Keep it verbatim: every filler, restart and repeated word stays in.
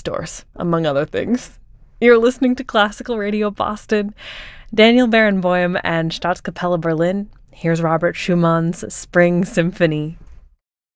stores, among other things. You're listening to Classical Radio Boston. Daniel Barenboim and Staatskapelle Berlin. Here's Robert Schumann's Spring Symphony.